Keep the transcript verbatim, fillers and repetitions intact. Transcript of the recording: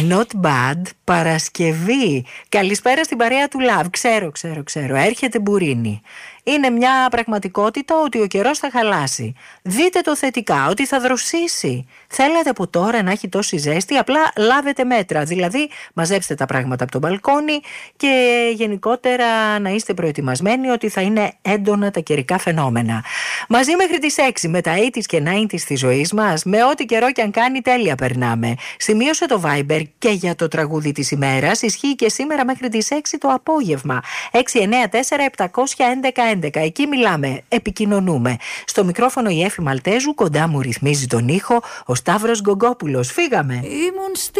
Not bad, Παρασκευή. Καλησπέρα στην παρέα του Love. Ξέρω, ξέρω, ξέρω. Έρχεται μπουρίνι. Είναι μια πραγματικότητα ότι ο καιρός θα χαλάσει. Δείτε το θετικά, ότι θα δροσίσει. Θέλετε από τώρα να έχει τόση ζέστη, απλά λάβετε μέτρα. Δηλαδή, μαζέψτε τα πράγματα από το μπαλκόνι και γενικότερα να είστε προετοιμασμένοι ότι θα είναι έντονα τα καιρικά φαινόμενα. Μαζί μέχρι τις έξι με τα ογδόντα και ενενήντα της ζωής μας, με ό,τι καιρό και αν κάνει, τέλεια περνάμε. Σημείωσε το Viber και για το τραγούδι της ημέρας. Ισχύει και σήμερα μέχρι τις έξι το απόγευμα. έξι εννέα τέσσερα επτά ένα ένα ένα ένα. Εκεί μιλάμε, επικοινωνούμε. Στο μικρόφωνο η Έφη Μαλτέζου, κοντά μου ρυθμίζει τον ήχο ο Σταύρος Γκογκόπουλος. Φύγαμε.